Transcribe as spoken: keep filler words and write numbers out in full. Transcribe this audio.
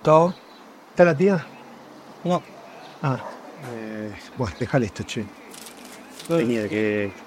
Gustavo. ¿Está la tía? No. Ah, eh, bueno, dejale esto, che. Eh, Tenía que